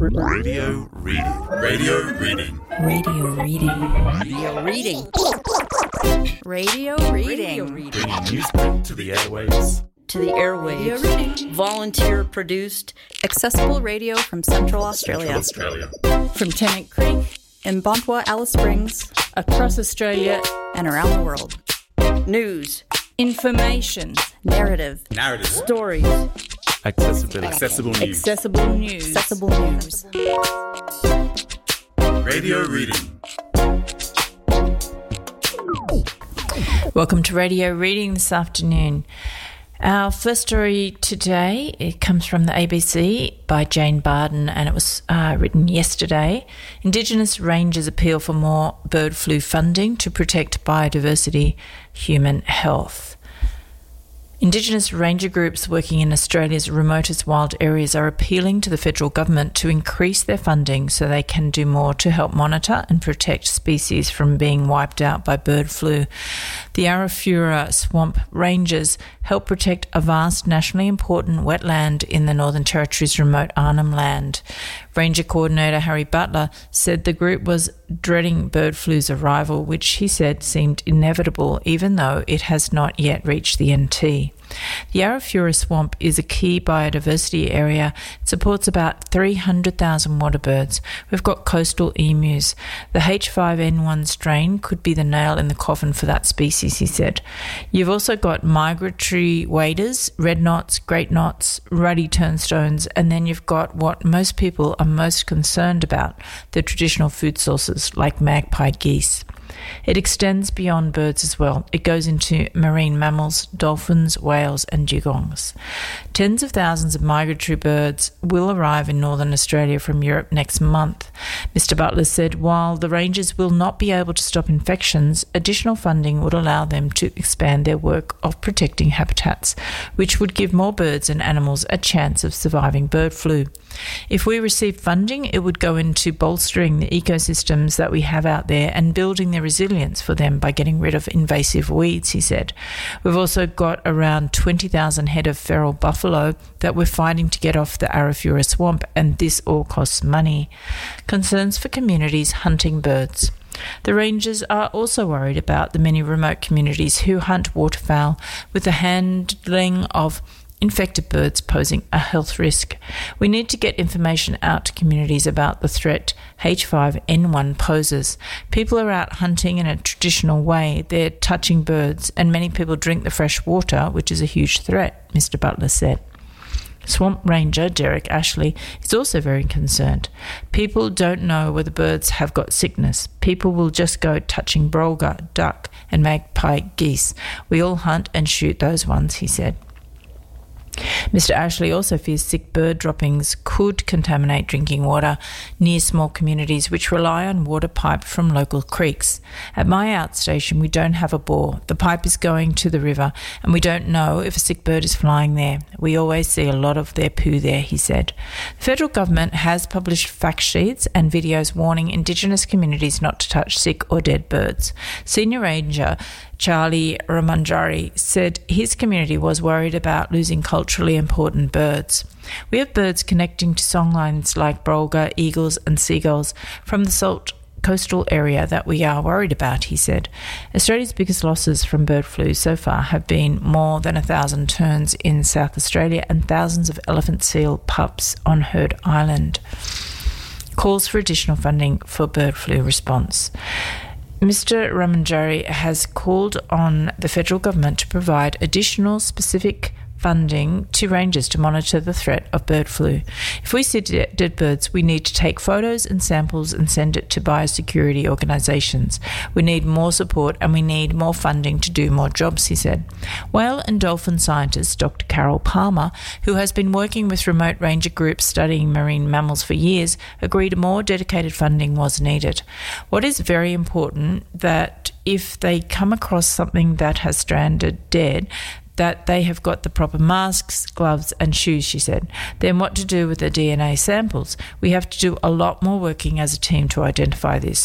Radio reading. Radio reading. Radio reading. Radio reading. Radio reading. Bringing newsprint to the airwaves. To the airwaves. Radio reading. Volunteer produced. Accessible radio from Central Australia. From Tennant Creek in Bontwa, Alice Springs, across Australia And around the world. News. information, Narrative. stories, Accessible news. accessible news. Accessible news. Radio reading. Welcome to Radio Reading this afternoon. Our first story today, it comes from the ABC by Jane Barden, and it was written yesterday. Indigenous Rangers appeal for more bird flu funding to protect biodiversity, human health. Indigenous ranger groups working in Australia's remotest wild areas are appealing to the federal government to increase their funding so they can do more to help monitor and protect species from being wiped out by bird flu. The Arafura Swamp Rangers help protect a vast nationally important wetland in the Northern Territory's remote Arnhem Land. Ranger Coordinator Harry Butler said the group was dreading bird flu's arrival, which he said seemed inevitable even though it has not yet reached the NT. The Arafura Swamp is a key biodiversity area. It supports about 300,000 waterbirds. We've got coastal emus. The H5N1 strain could be the nail in the coffin for that species, he said. You've also got migratory waders, red knots, great knots, ruddy turnstones, and then you've got what most people are most concerned about, the traditional food sources like magpie geese. It extends beyond birds as well. It goes into marine mammals, dolphins, whales and dugongs. Tens of thousands of migratory birds will arrive in northern Australia from Europe next month. Mr. Butler said while the rangers will not be able to stop infections, additional funding would allow them to expand their work of protecting habitats, which would give more birds and animals a chance of surviving bird flu. If we receive funding, it would go into bolstering the ecosystems that we have out there and building the resilience for them by getting rid of invasive weeds, he said. We've also got around 20,000 head of feral buffalo that we're fighting to get off the Arafura Swamp, and this all costs money. Concerns for communities hunting birds. The rangers are also worried about the many remote communities who hunt waterfowl with the handling of infected birds posing a health risk. We need to get information out to communities about the threat H5N1 poses. People are out hunting in a traditional way. They're touching birds, and many people drink the fresh water, which is a huge threat, Mr. Butler said. Swamp Ranger Derek Ashley is also very concerned. People don't know whether birds have got sickness. People will just go touching brolga, duck and magpie geese. We all hunt and shoot those ones, he said. Mr. Ashley also fears sick bird droppings could contaminate drinking water near small communities which rely on water pipe from local creeks. At my outstation, we don't have a bore. The pipe is going to the river and we don't know if a sick bird is flying there. We always see a lot of their poo there, he said. The federal government has published fact sheets and videos warning Indigenous communities not to touch sick or dead birds. Senior Ranger Charlie Ramanjari said his community was worried about losing culturally important birds. We have birds connecting to songlines like brolga, eagles and seagulls from the salt coastal area that we are worried about, he said. Australia's biggest losses from bird flu so far have been more than 1,000 terns in South Australia and thousands of elephant seal pups on Heard Island. Calls for additional funding for bird flu response. Mr. Ramanjari has called on the federal government to provide additional specific funding to rangers to monitor the threat of bird flu. If we see dead birds, we need to take photos and samples and send it to biosecurity organisations. We need more support and we need more funding to do more jobs, he said. Whale and dolphin scientist Dr. Carol Palmer, who has been working with remote ranger groups studying marine mammals for years, agreed more dedicated funding was needed. What is very important that if they come across something that has stranded dead, that they have got the proper masks, gloves and shoes, she said. Then what to do with the DNA samples? We have to do a lot more working as a team to identify this.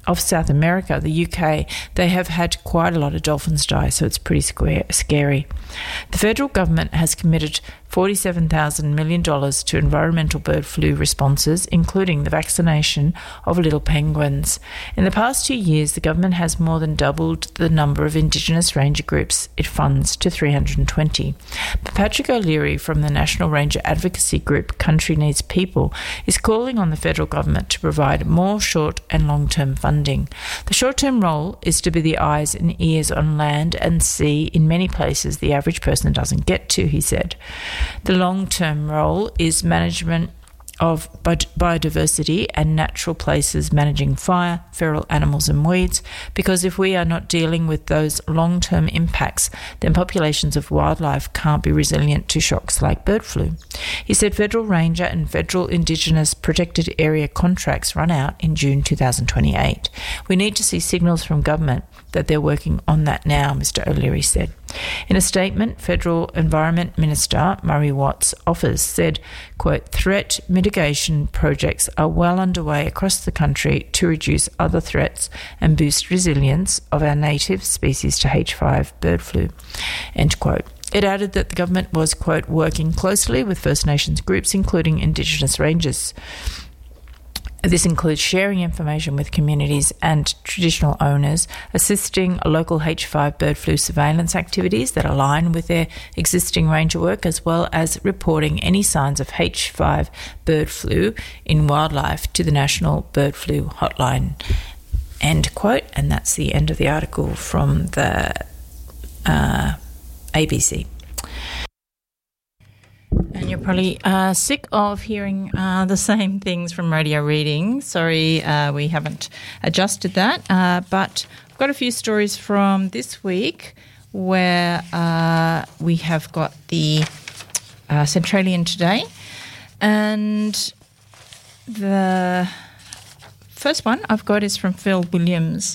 of South America, the UK, they have had quite a lot of dolphins die, so it's pretty scary. The federal government has committed $47,000 million to environmental bird flu responses, including the vaccination of little penguins. In the past 2 years, the government has more than doubled the number of Indigenous ranger groups it funds to 320. But Patrick O'Leary from the National Ranger Advocacy Group Country Needs People is calling on the federal government to provide more short and long-term funding. The short-term role is to be the eyes and ears on land and sea in many places the average person doesn't get to, he said. The long-term role is management of biodiversity and natural places, managing fire, feral animals and weeds, because if we are not dealing with those long-term impacts, then populations of wildlife can't be resilient to shocks like bird flu. He said federal ranger and federal Indigenous protected area contracts run out in June 2028. We need to see signals from government that they're working on that now, Mr. O'Leary said. In a statement, Federal Environment Minister Murray Watt's office said, quote, threat mitigation projects are well underway across the country to reduce other threats and boost resilience of our native species to H5 bird flu, end quote. It added that the government was, quote, working closely with First Nations groups, including Indigenous rangers. This includes sharing information with communities and traditional owners, assisting local H5 bird flu surveillance activities that align with their existing ranger work, as well as reporting any signs of H5 bird flu in wildlife to the National Bird Flu Hotline, end quote. And that's the end of the article from the ABC. And you're probably sick of hearing the same things from Radio Reading. Sorry, we haven't adjusted that. But I've got a few stories from this week where we have got the Centralian today. And the first one I've got is from Phil Williams.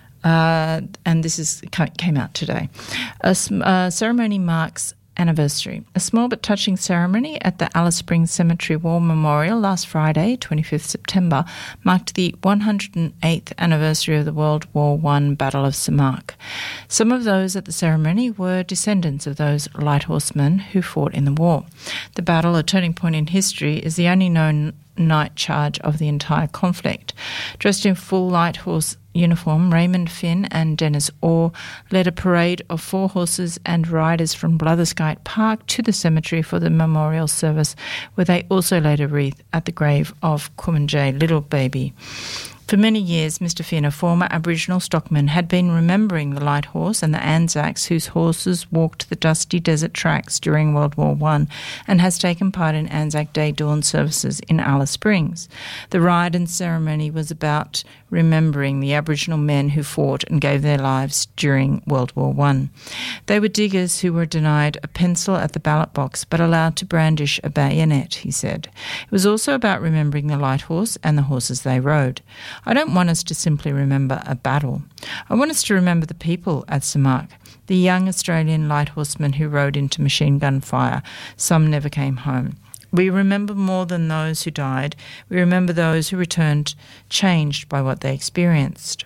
And this came out today. A ceremony marks anniversary. A small but touching ceremony at the Alice Springs Cemetery War Memorial last Friday, 25th September, marked the 108th anniversary of the World War I Battle of Samarkand. Some of those at the ceremony were descendants of those light horsemen who fought in the war. The battle, a turning point in history, is the only known night charge of the entire conflict. Dressed in full light horse uniform, Raymond Finn and Dennis Orr led a parade of 4 horses and riders from Blatherskite Park to the cemetery for the memorial service, where they also laid a wreath at the grave of Kumanjay Little Baby. For many years, Mr. Finn, a former Aboriginal stockman, had been remembering the light horse and the Anzacs whose horses walked the dusty desert tracks during World War I, and has taken part in Anzac Day dawn services in Alice Springs. The ride and ceremony was about remembering the Aboriginal men who fought and gave their lives during World War I. They were diggers who were denied a pencil at the ballot box but allowed to brandish a bayonet, he said. It was also about remembering the light horse and the horses they rode. I don't want us to simply remember a battle. I want us to remember the people at Samarkand, the young Australian light horsemen who rode into machine gun fire. Some never came home. We remember more than those who died. We remember those who returned changed by what they experienced.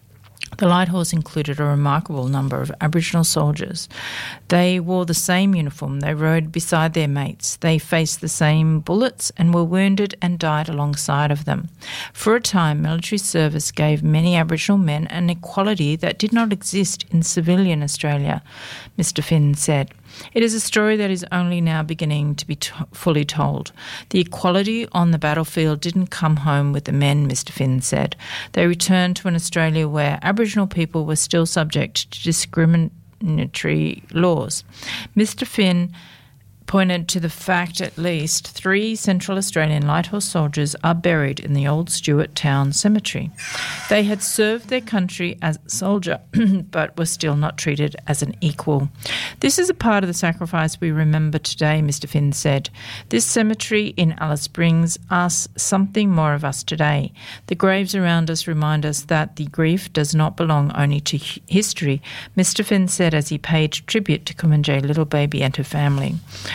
The light horse included a remarkable number of Aboriginal soldiers. They wore the same uniform. They rode beside their mates. They faced the same bullets and were wounded and died alongside of them. For a time, military service gave many Aboriginal men an equality that did not exist in civilian Australia, Mr. Finn said. It is a story that is only now beginning to be fully told. The equality on the battlefield didn't come home with the men, Mr. Finn said. They returned to an Australia where Aboriginal people were still subject to discriminatory laws. Mr. Finn pointed to the fact at least 3 Central Australian light horse soldiers are buried in the old Stuart Town Cemetery. They had served their country as a soldier but were still not treated as an equal. This is a part of the sacrifice we remember today, Mr. Finn said. This cemetery in Alice Springs asks something more of us today. The graves around us remind us that the grief does not belong only to history, Mr. Finn said as he paid tribute to Kumanjay Little Baby and her family.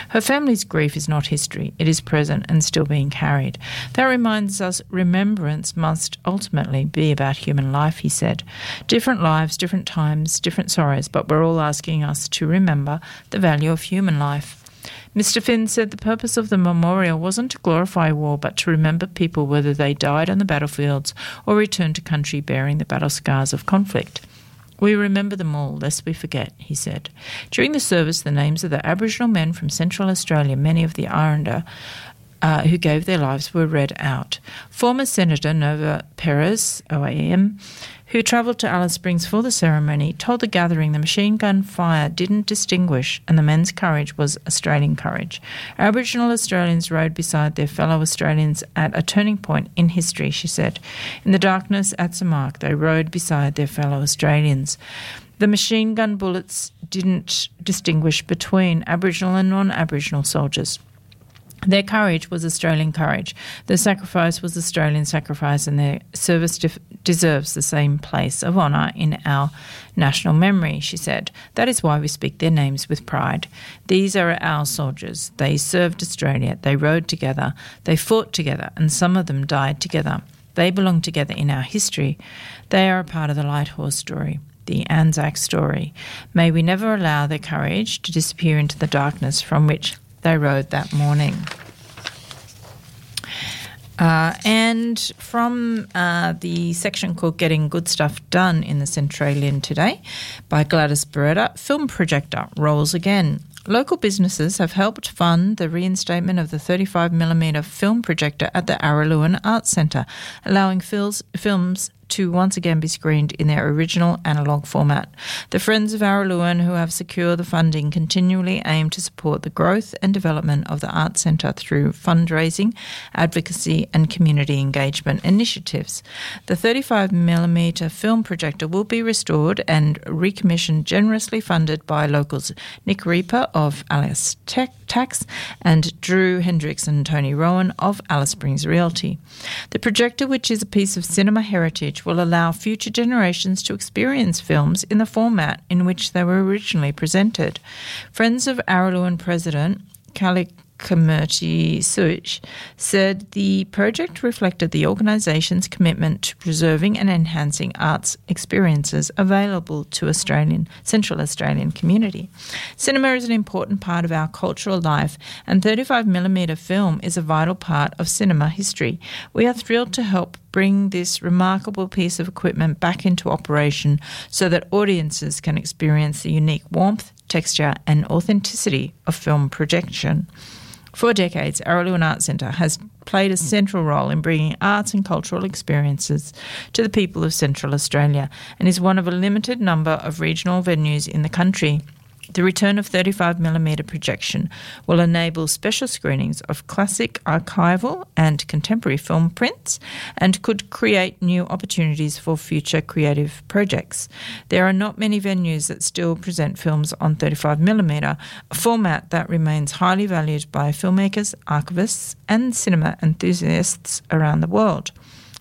Her family's grief is not history. It is present and still being carried. That reminds us remembrance must ultimately be about human life, he said. Different lives, different times, different sorrows, but we're all asking us to remember the value of human life. Mr. Finn said the purpose of the memorial wasn't to glorify war, but to remember people whether they died on the battlefields or returned to country bearing the battle scars of conflict. We remember them all, lest we forget, he said. During the service, the names of the Aboriginal men from Central Australia, many of the Aranda, who gave their lives, were read out. Former Senator Nova Perez, OAM, who travelled to Alice Springs for the ceremony, told the gathering the machine gun fire didn't distinguish and the men's courage was Australian courage. Aboriginal Australians rode beside their fellow Australians at a turning point in history, she said. In the darkness at Samark, they rode beside their fellow Australians. The machine gun bullets didn't distinguish between Aboriginal and non-Aboriginal soldiers. Their courage was Australian courage. Their sacrifice was Australian sacrifice, and their service deserves the same place of honour in our national memory, she said. That is why we speak their names with pride. These are our soldiers. They served Australia. They rode together. They fought together, and some of them died together. They belong together in our history. They are a part of the Light Horse story, the Anzac story. May we never allow their courage to disappear into the darkness from which they rode that morning. And from the section called Getting Good Stuff Done in the Centralian today by Gladys Beretta, film projector rolls again. Local businesses have helped fund the reinstatement of the 35mm film projector at the Araluen Arts Centre, allowing films to once again be screened in their original analogue format. The Friends of Araluen, who have secured the funding, continually aim to support the growth and development of the Arts Centre through fundraising, advocacy and community engagement initiatives. The 35mm film projector will be restored and recommissioned, generously funded by locals Nick Reaper of Alice Tax and Drew Hendricks and Tony Rowan of Alice Springs Realty. The projector, which is a piece of cinema heritage, will allow future generations to experience films in the format in which they were originally presented. Friends of Araluen President Kalikamurti Suich said the project reflected the organisation's commitment to preserving and enhancing arts experiences available to Central Australian community. Cinema is an important part of our cultural life, and 35mm film is a vital part of cinema history. We are thrilled to help bring this remarkable piece of equipment back into operation so that audiences can experience the unique warmth, texture and authenticity of film projection. For decades, Araluen Arts Centre has played a central role in bringing arts and cultural experiences to the people of Central Australia and is one of a limited number of regional venues in the country. The return of 35mm projection will enable special screenings of classic, archival and contemporary film prints and could create new opportunities for future creative projects. There are not many venues that still present films on 35mm, a format that remains highly valued by filmmakers, archivists and cinema enthusiasts around the world.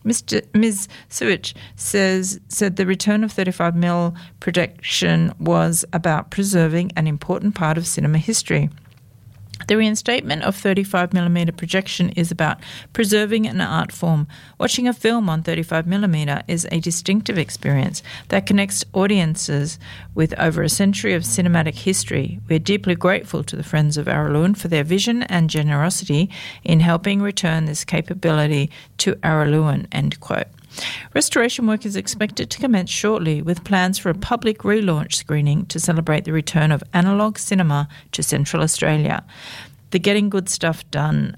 Ms. Suich said the return of 35mm projection was about preserving an important part of cinema history. The reinstatement of 35mm projection is about preserving an art form. Watching a film on 35mm is a distinctive experience that connects audiences with over a century of cinematic history. We're deeply grateful to the Friends of Araluen for their vision and generosity in helping return this capability to Araluen, end quote. Restoration work is expected to commence shortly, with plans for a public relaunch screening to celebrate the return of analogue cinema to Central Australia. The Getting Good Stuff Done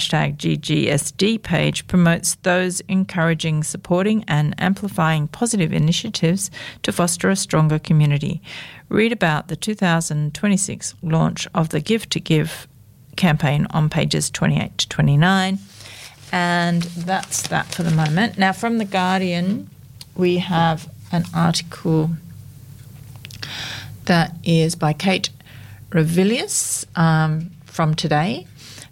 #GGSD page promotes those encouraging, supporting and amplifying positive initiatives to foster a stronger community. Read about the 2026 launch of the Give to Give campaign on pages 28 to 29. And that's that for the moment. Now, from The Guardian, we have an article that is by Kate Revilius from today.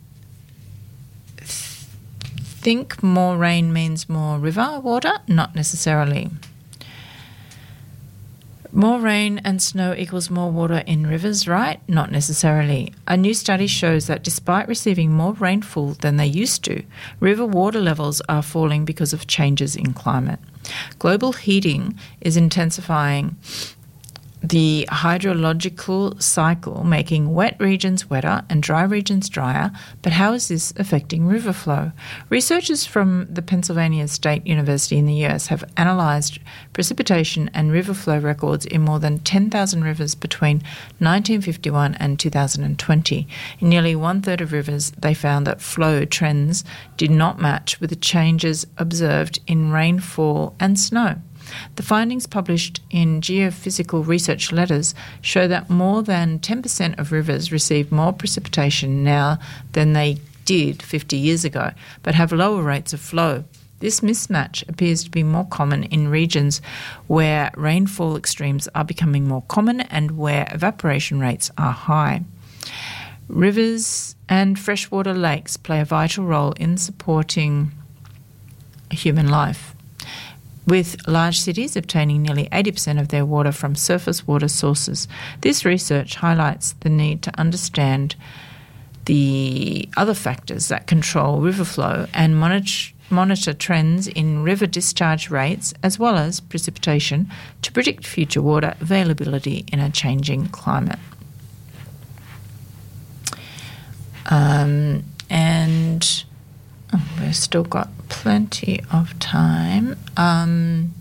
Think more rain means more river water? Not necessarily. More rain and snow equals more water in rivers, right? Not necessarily. A new study shows that despite receiving more rainfall than they used to, river water levels are falling because of changes in climate. Global heating is intensifying the hydrological cycle, making wet regions wetter and dry regions drier. But how is this affecting river flow? Researchers from the Pennsylvania State University in the US have analysed precipitation and river flow records in more than 10,000 rivers between 1951 and 2020. In nearly one-third of rivers, they found that flow trends did not match with the changes observed in rainfall and snow. The findings published in Geophysical Research Letters show that more than 10% of rivers receive more precipitation now than they did 50 years ago, but have lower rates of flow. This mismatch appears to be more common in regions where rainfall extremes are becoming more common and where evaporation rates are high. Rivers and freshwater lakes play a vital role in supporting human life, with large cities obtaining nearly 80% of their water from surface water sources. This research highlights the need to understand the other factors that control river flow and monitor trends in river discharge rates as well as precipitation to predict future water availability in a changing climate. We've still got plenty of time.